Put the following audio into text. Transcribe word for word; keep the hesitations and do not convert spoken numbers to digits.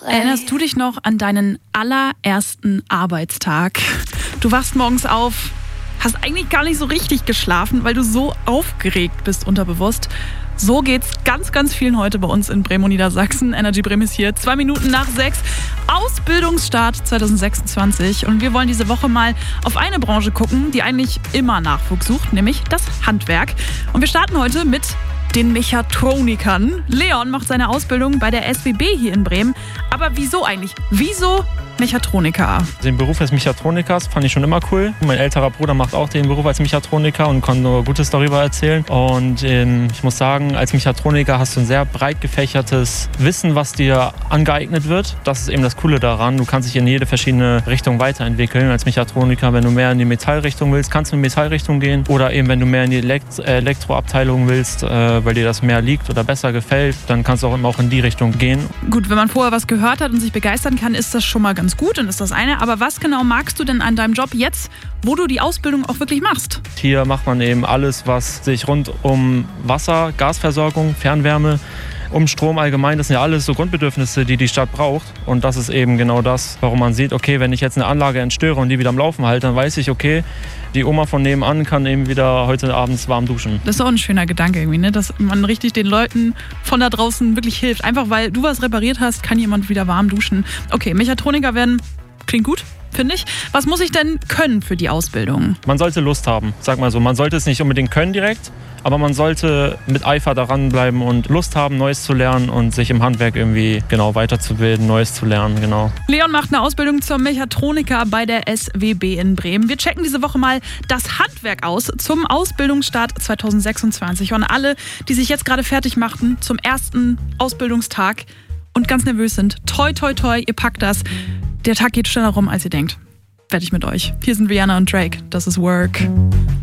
Erinnerst du dich noch an deinen allerersten Arbeitstag? Du wachst morgens auf, hast eigentlich gar nicht so richtig geschlafen, weil du so aufgeregt bist unterbewusst. So geht's ganz, ganz vielen heute bei uns in Bremen und Niedersachsen. Energy Bremen ist hier, zwei Minuten nach sechs. Ausbildungsstart zwanzig sechsundzwanzig. Und wir wollen diese Woche mal auf eine Branche gucken, die eigentlich immer Nachwuchs sucht, nämlich das Handwerk. Und wir starten heute mit den Mechatronikern. Leon macht seine Ausbildung bei der S W B hier in Bremen. Aber wieso eigentlich? Wieso Mechatroniker? Den Beruf als Mechatronikers fand ich schon immer cool. Mein älterer Bruder macht auch den Beruf als Mechatroniker und kann nur Gutes darüber erzählen. Und ähm, ich muss sagen, als Mechatroniker hast du ein sehr breit gefächertes Wissen, was dir angeeignet wird. Das ist eben das Coole daran. Du kannst dich in jede verschiedene Richtung weiterentwickeln. Als Mechatroniker, wenn du mehr in die Metallrichtung willst, kannst du in die Metallrichtung gehen. Oder eben, wenn du mehr in die Elekt- Elektroabteilung willst, äh, weil dir das mehr liegt oder besser gefällt, dann kannst du auch immer auch in die Richtung gehen. Gut, wenn man vorher was gehört hat und sich begeistern kann, ist das schon mal ganz gut und ist das eine. Aber was genau magst du denn an deinem Job jetzt, wo du die Ausbildung auch wirklich machst? Hier macht man eben alles, was sich rund um Wasser, Gasversorgung, Fernwärme, um Strom allgemein, das sind ja alles so Grundbedürfnisse, die die Stadt braucht. Und das ist eben genau das, warum man sieht, okay, wenn ich jetzt eine Anlage entstöre und die wieder am Laufen halte, dann weiß ich, okay, die Oma von nebenan kann eben wieder heute abends warm duschen. Das ist auch ein schöner Gedanke irgendwie, ne? Dass man richtig den Leuten von da draußen wirklich hilft. Einfach weil du was repariert hast, kann jemand wieder warm duschen. Okay, Mechatroniker werden, klingt gut, finde ich. Was muss ich denn können für die Ausbildung? Man sollte Lust haben, sag mal so. Man sollte es nicht unbedingt können direkt, aber man sollte mit Eifer daran bleiben und Lust haben, Neues zu lernen und sich im Handwerk irgendwie genau weiterzubilden, Neues zu lernen, genau. Leon macht eine Ausbildung zum Mechatroniker bei der S W B in Bremen. Wir checken diese Woche mal das Handwerk aus zum Ausbildungsstart zwanzig sechsundzwanzig. Und alle, die sich jetzt gerade fertig machten zum ersten Ausbildungstag und ganz nervös sind, toi, toi, toi, ihr packt das. Der Tag geht schneller rum, als ihr denkt. Werde ich mit euch. Hier sind Rihanna und Drake. Das ist Work.